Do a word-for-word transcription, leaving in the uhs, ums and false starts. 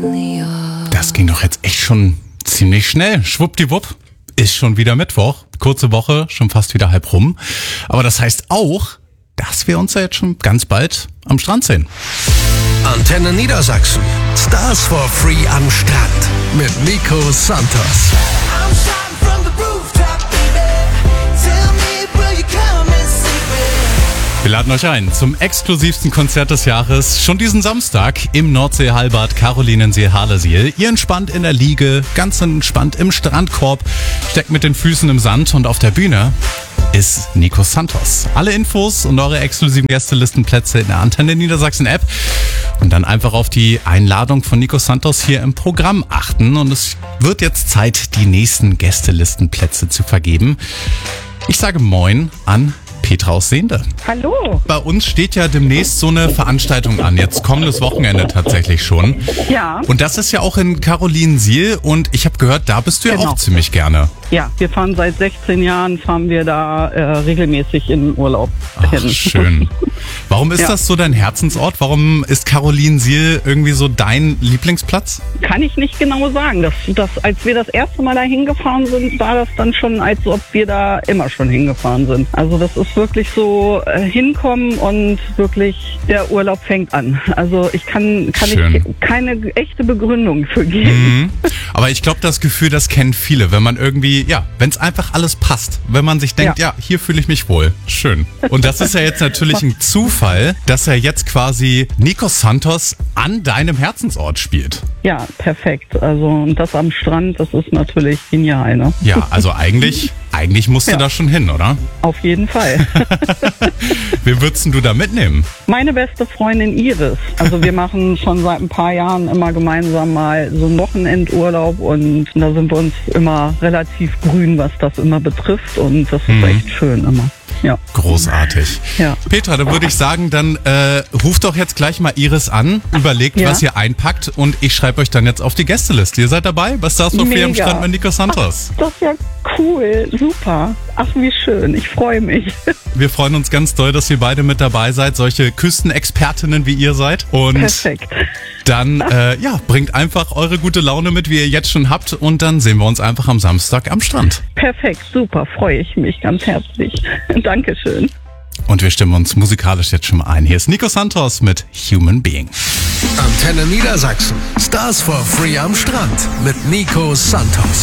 Das ging doch jetzt echt schon ziemlich schnell. Schwuppdiwupp, ist schon wieder Mittwoch. Kurze Woche, schon fast wieder halb rum. Aber das heißt auch, dass wir uns ja jetzt schon ganz bald am Strand sehen. Antenne Niedersachsen. Stars for Free am Strand mit Nico Santos. Wir laden euch ein zum exklusivsten Konzert des Jahres. Schon diesen Samstag im Nordsee-Hallenbad Carolinensee-Halersiel. Ihr entspannt in der Liege, ganz entspannt im Strandkorb, steckt mit den Füßen im Sand und auf der Bühne ist Nico Santos. Alle Infos und eure exklusiven Gästelistenplätze in der Antenne Niedersachsen App. Und dann einfach auf die Einladung von Nico Santos hier im Programm achten. Und es wird jetzt Zeit, die nächsten Gästelistenplätze zu vergeben. Ich sage Moin an Petra aus Sehnde. Hallo. Bei uns steht ja demnächst so eine Veranstaltung an, jetzt kommendes Wochenende tatsächlich schon. Ja. Und das ist ja auch in Carolinensiel und ich habe gehört, da bist du ja Genau. auch ziemlich gerne. Ja, wir fahren seit sechzehn Jahren, fahren wir da äh, regelmäßig in den Urlaub Ach, hin. schön. Warum ist Ja. das so dein Herzensort? Warum ist Carolinensiel irgendwie so dein Lieblingsplatz? Kann ich nicht genau sagen. Das, das, als wir das erste Mal da hingefahren sind, war das dann schon, als ob wir da immer schon hingefahren sind. Also das ist wirklich so äh, hinkommen und wirklich der Urlaub fängt an. Also ich kann, kann Schön. ich keine echte Begründung für geben. Mhm. Aber ich glaube, das Gefühl, das kennen viele, wenn man irgendwie, ja, wenn es einfach alles passt, wenn man sich denkt, ja, Ja. hier fühle ich mich wohl. Schön. Und das ist ja jetzt natürlich ein Zufall, dass er jetzt quasi Nico Santos an deinem Herzensort spielt. Ja, perfekt. Also und das am Strand, das ist natürlich genial, ne? Ja, also eigentlich, eigentlich musst du Ja. da schon hin, oder? Auf jeden Fall. Wen würdest denn du da mitnehmen? Meine beste Freundin Iris. Also wir machen schon seit ein paar Jahren immer gemeinsam mal so einen Wochenendurlaub und da sind wir uns immer relativ grün, was das immer betrifft und das ist Mhm. echt schön immer. Ja. Großartig. Ja. Petra, dann würde ich sagen, dann äh, ruft doch jetzt gleich mal Iris an, überlegt, Ja. was ihr einpackt und ich schreibe euch dann jetzt auf die Gästeliste. Ihr seid dabei bei Stars for Free am Mega. Strand mit Nico Santos. Das ist ja cool, super. Ach, wie schön, ich freue mich. Wir freuen uns ganz doll, dass ihr beide mit dabei seid, solche Küstenexpertinnen wie ihr seid. Und Perfekt. dann äh, ja, bringt einfach eure gute Laune mit, wie ihr jetzt schon habt und dann sehen wir uns einfach am Samstag am Strand. Perfekt, super, freue ich mich ganz herzlich. Dankeschön. Und wir stimmen uns musikalisch jetzt schon mal ein. Hier ist Nico Santos mit Human Being. Antenne Niedersachsen. Stars for Free am Strand mit Nico Santos.